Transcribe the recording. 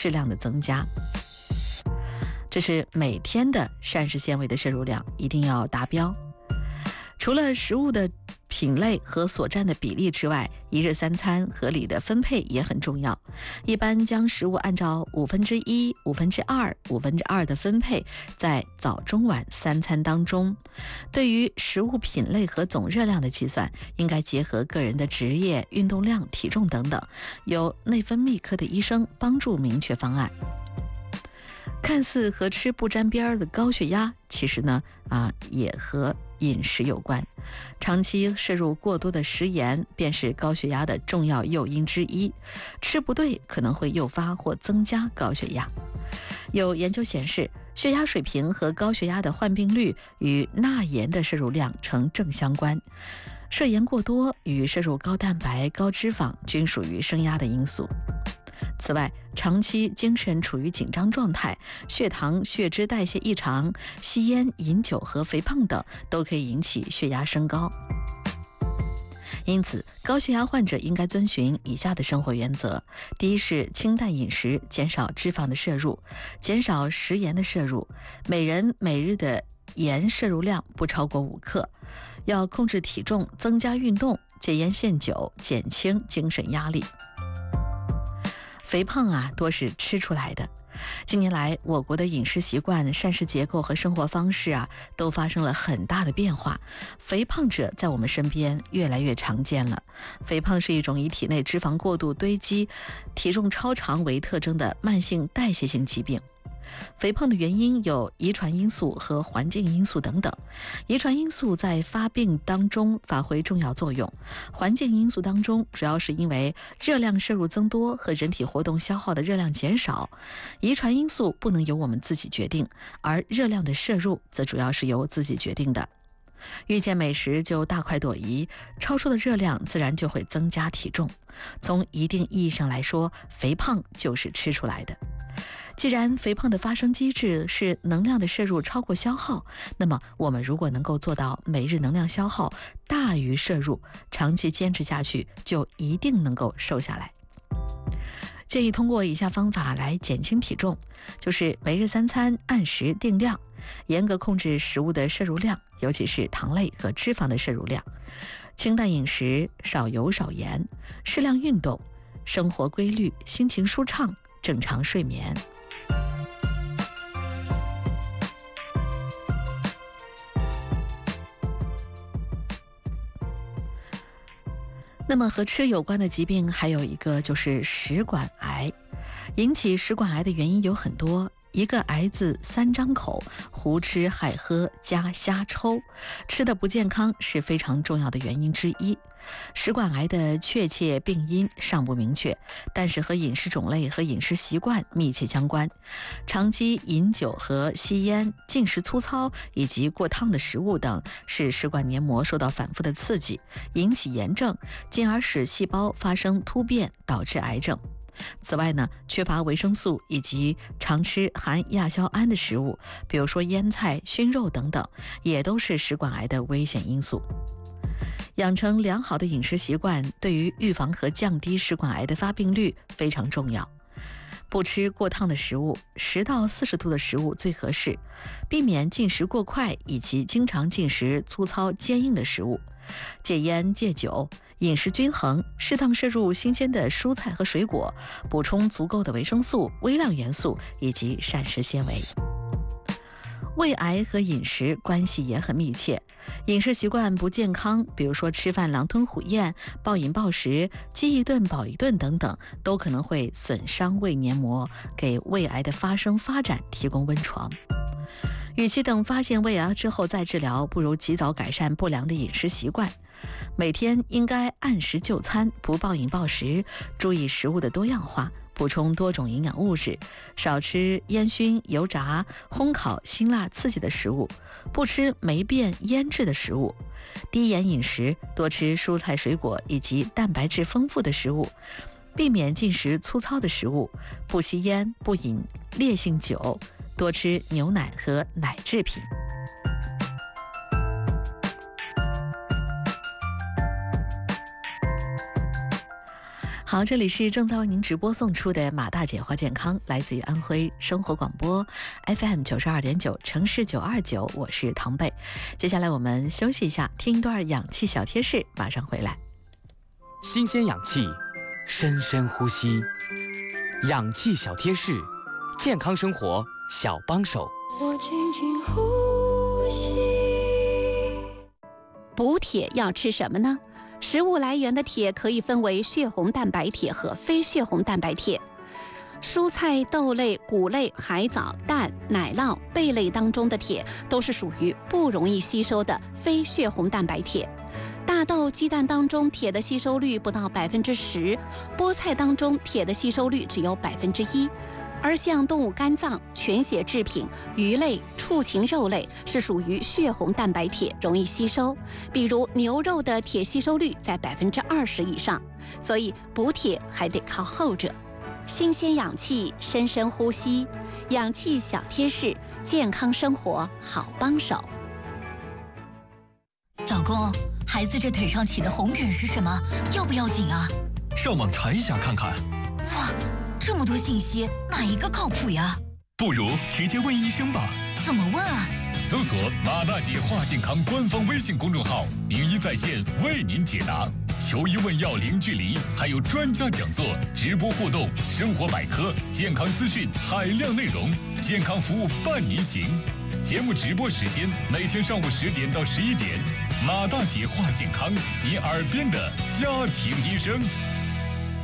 适量的增加。这是每天的膳食纤维的摄入量一定要达标。除了食物的品类和所占的比例之外，一日三餐合理的分配也很重要。一般将食物按照1/5、2/5、2/2的分配在早中晚三餐当中。对于食物品类和总热量的计算，应该结合个人的职业、运动量、体重等等，由内分泌科的医生帮助明确方案。看似和吃不沾边的高血压，其实呢也和饮食有关。长期摄入过多的食盐便是高血压的重要诱因之一，吃不对可能会诱发或增加高血压。有研究显示，血压水平和高血压的患病率与钠盐的摄入量呈正相关。摄盐过多与摄入高蛋白、高脂肪均属于升压的因素。此外，长期精神处于紧张状态、血糖、血脂代谢异常、吸烟、饮酒和肥胖等都可以引起血压升高。因此，高血压患者应该遵循以下的生活原则：第一是清淡饮食，减少脂肪的摄入，减少食盐的摄入，每人每日的盐摄入量不超过5克，要控制体重，增加运动，戒烟限酒，减轻精神压力。肥胖多是吃出来的。近年来，我国的饮食习惯、膳食结构和生活方式都发生了很大的变化，肥胖者在我们身边越来越常见了。肥胖是一种以体内脂肪过度堆积、体重超常为特征的慢性代谢性疾病。肥胖的原因有遗传因素和环境因素等等。遗传因素在发病当中发挥重要作用，环境因素当中主要是因为热量摄入增多和人体活动消耗的热量减少。遗传因素不能由我们自己决定，而热量的摄入则主要是由自己决定的。遇见美食就大快朵颐，超出的热量自然就会增加体重。从一定意义上来说，肥胖就是吃出来的。既然肥胖的发生机制是能量的摄入超过消耗，那么我们如果能够做到每日能量消耗大于摄入，长期坚持下去，就一定能够瘦下来。建议通过以下方法来减轻体重，就是每日三餐按时定量，严格控制食物的摄入量，尤其是糖类和脂肪的摄入量，清淡饮食，少油少盐，适量运动，生活规律，心情舒畅，正常睡眠。那么和吃有关的疾病还有一个就是食管癌。引起食管癌的原因有很多，一个癌字三张口，胡吃海喝加瞎抽，吃的不健康是非常重要的原因之一。食管癌的确切病因尚不明确，但是和饮食种类和饮食习惯密切相关。长期饮酒和吸烟、进食粗糙以及过烫的食物等，使食管黏膜受到反复的刺激，引起炎症，进而使细胞发生突变，导致癌症。此外呢，缺乏维生素以及常吃含亚硝胺的食物，比如说腌菜、熏肉等等，也都是食管癌的危险因素。养成良好的饮食习惯，对于预防和降低食管癌的发病率非常重要。不吃过烫的食物，10到40度的食物最合适，避免进食过快以及经常进食粗糙坚硬的食物，戒烟戒酒，饮食均衡，适当摄入新鲜的蔬菜和水果，补充足够的维生素、微量元素以及膳食纤维。胃癌和饮食关系也很密切，饮食习惯不健康，比如说吃饭狼吞虎咽、暴饮暴食、饥一顿饱一顿等等，都可能会损伤胃黏膜，给胃癌的发生发展提供温床。与其等发现胃癌之后再治疗，不如及早改善不良的饮食习惯。每天应该按时就餐，不暴饮暴食，注意食物的多样化，补充多种营养物质，少吃烟熏、油炸、烘烤、辛辣刺激的食物，不吃霉变腌制的食物，低盐饮食，多吃蔬菜水果以及蛋白质丰富的食物，避免进食粗糙的食物，不吸烟，不饮烈性酒，多吃牛奶和奶制品。 好，这里是正在为您直播送出的马大姐话健康，来自于安徽生活广播 FM 92.9城市929，我是唐贝。接下来我们休息一下，听一段氧气小贴士，马上回来。 新鲜氧气，深深呼吸，氧气小贴士，健康生活小帮手。 我轻轻呼吸。 补铁要吃什么呢？食物来源的铁可以分为血红蛋白铁和非血红蛋白铁。蔬菜、豆类、谷类、海藻、蛋、奶酪、贝类当中的铁都是属于不容易吸收的非血红蛋白铁。大豆、鸡蛋当中铁的吸收率不到10%，菠菜当中铁的吸收率只有1%。而像动物肝脏、全血制品、鱼类、畜禽肉类是属于血红蛋白铁，容易吸收。比如牛肉的铁吸收率在20%以上，所以补铁还得靠后者。新鲜氧气，深深呼吸，氧气小贴士，健康生活好帮手。 老公，孩子这腿上起的红疹是什么？要不要紧啊？ 上网查一下看看。 哇，这么多信息，哪一个靠谱呀？ 不如直接问医生吧。 怎么问啊？ 搜索马大姐话健康官方微信公众号，名医在线为您解答，求医问药零距离，还有专家讲座、直播互动、生活百科、健康资讯海量内容，健康服务伴您行。节目直播时间每天上午10点到11点，马大姐话健康，你耳边的家庭医生。